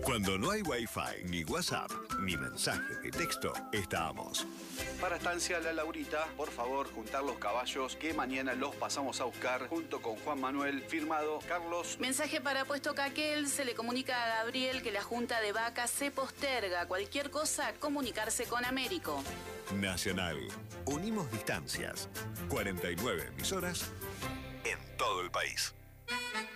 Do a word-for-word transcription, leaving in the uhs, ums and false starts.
Cuando no hay Wi-Fi, ni WhatsApp, ni mensaje de texto, estamos. Para Estancia La Laurita, por favor, juntar los caballos que mañana los pasamos a buscar junto con Juan Manuel, firmado Carlos. Mensaje para Puesto Caquel, se le comunica a Gabriel que la junta de vacas se posterga. Cualquier cosa, comunicarse con Américo. Nacional. Unimos distancias. cuarenta y nueve emisoras en todo el país.